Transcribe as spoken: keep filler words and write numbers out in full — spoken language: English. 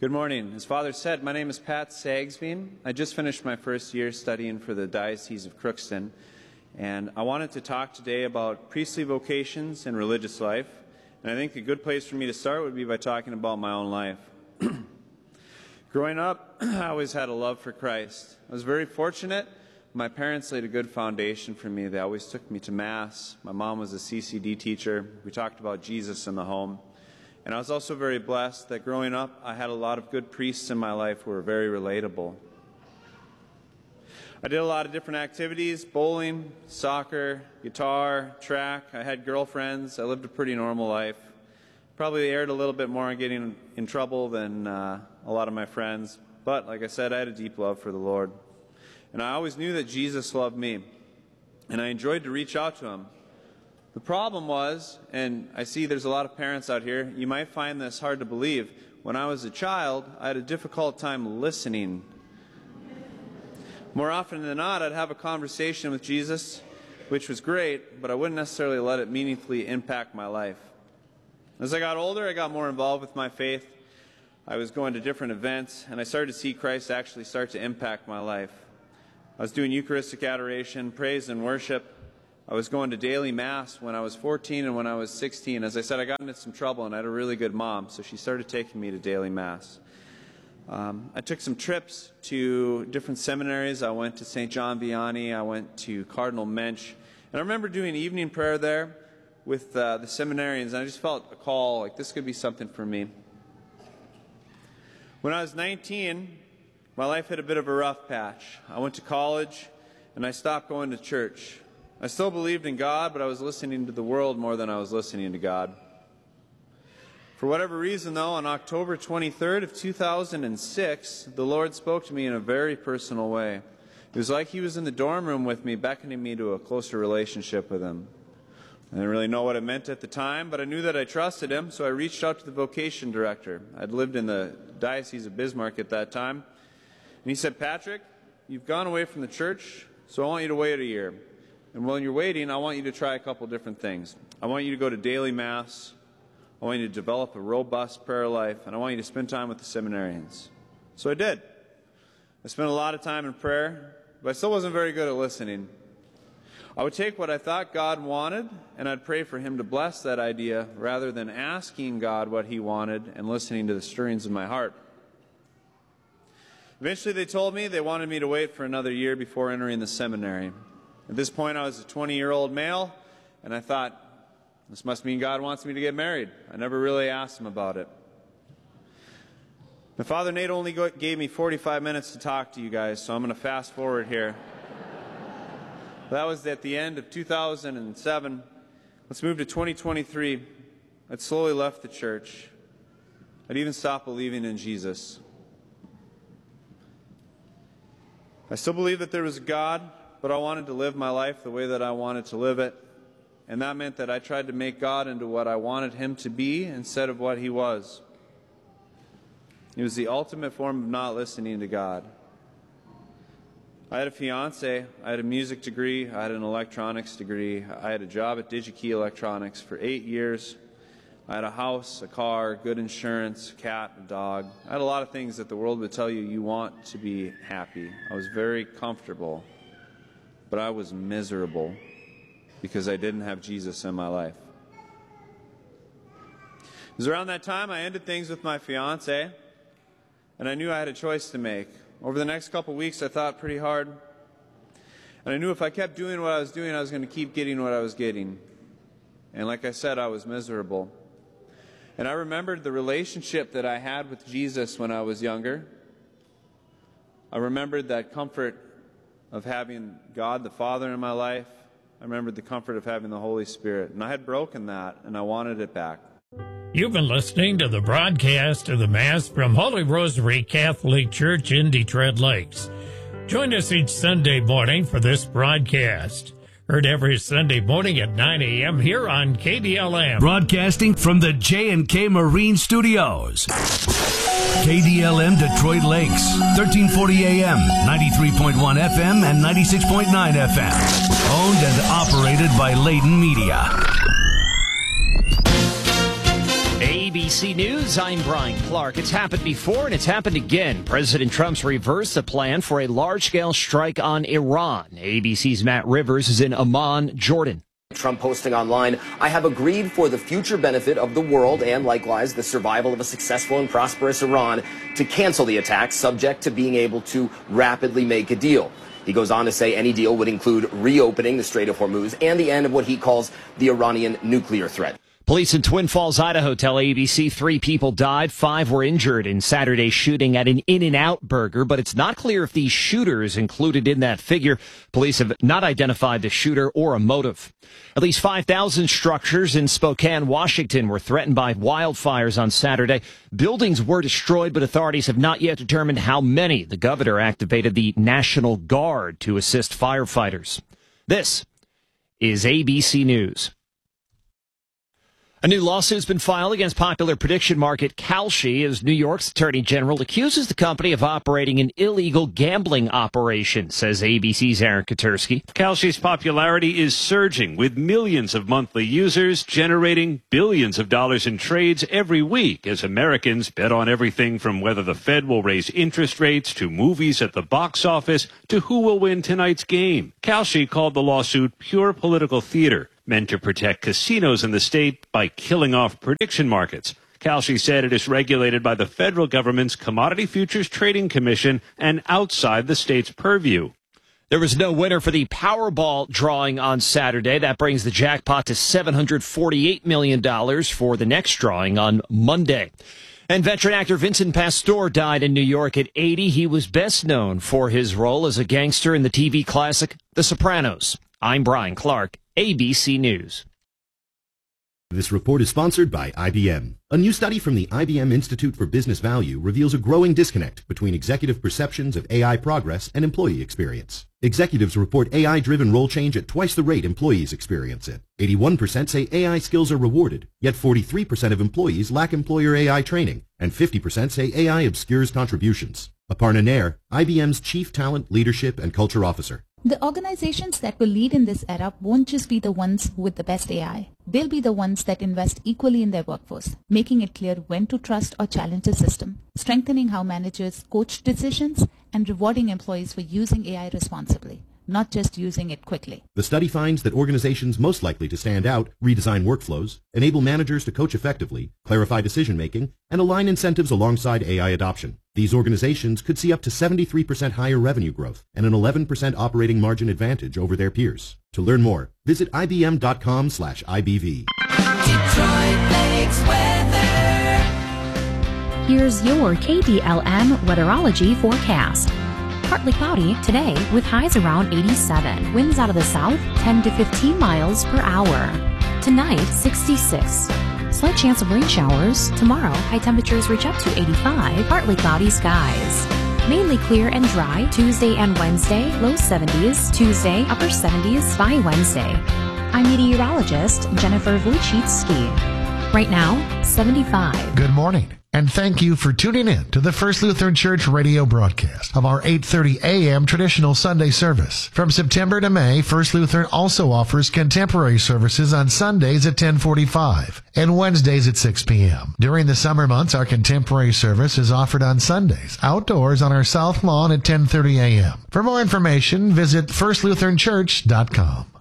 Good morning. As Father said, my name is Pat Sagsbeam. I just finished my first year studying for the Diocese of Crookston, and I wanted to talk today about priestly vocations and religious life. And I think a good place for me to start would be by talking about my own life. Growing up, I always had a love for Christ. I was very fortunate. My parents laid a good foundation for me. They always took me to Mass. My mom was a C C D teacher. We talked about Jesus in the home. And I was also very blessed that growing up, I had a lot of good priests in my life who were very relatable. I did a lot of different activities: bowling, soccer, guitar, track. I had girlfriends. I lived a pretty normal life. Probably erred a little bit more on getting in trouble than uh, a lot of my friends. But like I said, I had a deep love for the Lord. And I always knew that Jesus loved me. And I enjoyed to reach out to him. The problem was, and I see there's a lot of parents out here, you might find this hard to believe, when I was a child, I had a difficult time listening. More often than not, I'd have a conversation with Jesus, which was great, but I wouldn't necessarily let it meaningfully impact my life. As I got older, I got more involved with my faith. I was going to different events, and I started to see Christ actually start to impact my life. I was doing Eucharistic adoration, praise, and worship. I was going to daily Mass when I was fourteen and when I was sixteen. As I said, I got into some trouble, and I had a really good mom, so she started taking me to daily Mass. Um, I took some trips to different seminaries. I went to Saint John Vianney. I went to Cardinal Mensch. And I remember doing evening prayer there with uh, the seminarians, and I just felt a call, like this could be something for me. When I was nineteen, my life hit a bit of a rough patch. I went to college, and I stopped going to church. I still believed in God, but I was listening to the world more than I was listening to God. For whatever reason, though, on October twenty-third of two thousand six, the Lord spoke to me in a very personal way. It was like he was in the dorm room with me, beckoning me to a closer relationship with him. I didn't really know what it meant at the time, but I knew that I trusted him, so I reached out to the vocation director. I'd lived in the Diocese of Bismarck at that time. And he said, "Patrick, you've gone away from the church, so I want you to wait a year. And while you're waiting, I want you to try a couple different things. I want you to go to daily Mass. I want you to develop a robust prayer life. And I want you to spend time with the seminarians." So I did. I spent a lot of time in prayer, but I still wasn't very good at listening. I would take what I thought God wanted, and I'd pray for him to bless that idea rather than asking God what he wanted and listening to the stirrings of my heart. Eventually they told me they wanted me to wait for another year before entering the seminary. At this point, I was a twenty-year-old male, and I thought, this must mean God wants me to get married. I never really asked him about it. My father Nate only gave me forty-five minutes to talk to you guys, so I'm going to fast forward here. That was at the end of two thousand seven. Let's move to twenty twenty-three. I'd slowly left the church. I'd even stopped believing in Jesus. I still believed that there was a God, but I wanted to live my life the way that I wanted to live it. And that meant that I tried to make God into what I wanted him to be instead of what he was. It was the ultimate form of not listening to God. I had a fiance, I had a music degree, I had an electronics degree, I had a job at DigiKey Electronics for eight years. I had a house, a car, good insurance, a cat, a dog. I had a lot of things that the world would tell you you want to be happy. I was very comfortable. But I was miserable because I didn't have Jesus in my life. It was around that time I ended things with my fiance, and I knew I had a choice to make. Over the next couple weeks, I thought pretty hard, and I knew if I kept doing what I was doing, I was going to keep getting what I was getting. And like I said, I was miserable. And I remembered the relationship that I had with Jesus when I was younger. I remembered that comfort of having God the Father in my life. I remembered the comfort of having the Holy Spirit. And I had broken that, and I wanted it back. You've been listening to the broadcast of the Mass from Holy Rosary Catholic Church in Detroit Lakes. Join us each Sunday morning for this broadcast. Heard every Sunday morning at nine a.m. here on K D L M. Broadcasting from the J and K Marine Studios. K D L M Detroit Lakes, thirteen forty A M, ninety-three point one F M and ninety-six point nine F M. Owned and operated by Layton Media. A B C News, I'm Brian Clark. It's happened before and it's happened again. President Trump's reversed the plan for a large-scale strike on Iran. A B C's Matt Rivers is in Amman, Jordan. Trump posting online, I have agreed for the future benefit of the world and likewise the survival of a successful and prosperous Iran to cancel the attack, subject to being able to rapidly make a deal. He goes on to say any deal would include reopening the Strait of Hormuz and the end of what he calls the Iranian nuclear threat. Police in Twin Falls, Idaho tell A B C three people died, five were injured in Saturday's shooting at an In-N-Out burger, but it's not clear if these shooters included in that figure. Police have not identified the shooter or a motive. At least five thousand structures in Spokane, Washington were threatened by wildfires on Saturday. Buildings were destroyed, but authorities have not yet determined how many. The governor activated the National Guard to assist firefighters. This is A B C News. A new lawsuit's been filed against popular prediction market Kalshi as New York's Attorney General accuses the company of operating an illegal gambling operation, says A B C's Aaron Katersky. Kalshi's popularity is surging, with millions of monthly users generating billions of dollars in trades every week as Americans bet on everything from whether the Fed will raise interest rates to movies at the box office to who will win tonight's game. Kalshi called the lawsuit pure political theater, meant to protect casinos in the state by killing off prediction markets. Kalshi said it is regulated by the federal government's Commodity Futures Trading Commission and outside the state's purview. There was no winner for the Powerball drawing on Saturday. That brings the jackpot to seven hundred forty-eight million dollars for the next drawing on Monday. And veteran actor Vincent Pastore died in New York at eighty. He was best known for his role as a gangster in the T V classic The Sopranos. I'm Brian Clark, A B C News. This report is sponsored by I B M. A new study from the I B M Institute for Business Value reveals a growing disconnect between executive perceptions of A I progress and employee experience. Executives report A I-driven role change at twice the rate employees experience it. eighty-one percent say A I skills are rewarded, yet forty-three percent of employees lack employer A I training, and fifty percent say A I obscures contributions. Aparna Nair, I B M's Chief Talent, Leadership, and Culture Officer. The organizations that will lead in this era won't just be the ones with the best A I. They'll be the ones that invest equally in their workforce, making it clear when to trust or challenge the system, strengthening how managers coach decisions, and rewarding employees for using A I responsibly, not just using it quickly. The study finds that organizations most likely to stand out redesign workflows, enable managers to coach effectively, clarify decision-making, and align incentives alongside A I adoption. These organizations could see up to seventy-three percent higher revenue growth and an eleven percent operating margin advantage over their peers. To learn more, visit I B M dot com slash I B V. Detroit Lakes weather. Here's your K D L M weatherology forecast. Partly cloudy today with highs around eighty-seven. Winds out of the south ten to fifteen miles per hour. Tonight, sixty-six. Slight chance of rain showers. Tomorrow, high temperatures reach up to eighty-five. Partly cloudy skies. Mainly clear and dry Tuesday and Wednesday, low seventies. Tuesday, upper seventies by Wednesday. I'm meteorologist Jennifer Wojcicki. Right now, seventy-five. Good morning, and thank you for tuning in to the First Lutheran Church radio broadcast of our eight thirty a.m. traditional Sunday service. From September to May, First Lutheran also offers contemporary services on Sundays at ten forty-five and Wednesdays at six p.m. During the summer months, our contemporary service is offered on Sundays, outdoors on our south lawn at ten thirty a.m. For more information, visit first lutheran church dot com.